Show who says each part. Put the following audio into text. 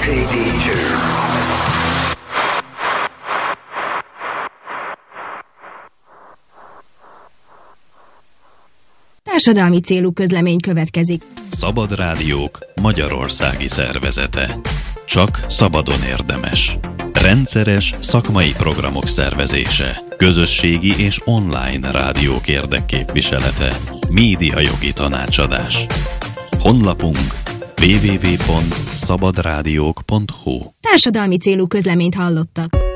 Speaker 1: Társadalmi célú közlemény következik.
Speaker 2: Szabad Rádiók magyarországi szervezete. Csak szabadon érdemes. Rendszeres szakmai programok szervezése. Közösségi és online rádiók érdekképviselete. Médiajogi tanácsadás. Honlapunk www.szabadrádiók.hu.
Speaker 1: Társadalmi célú közleményt hallottak.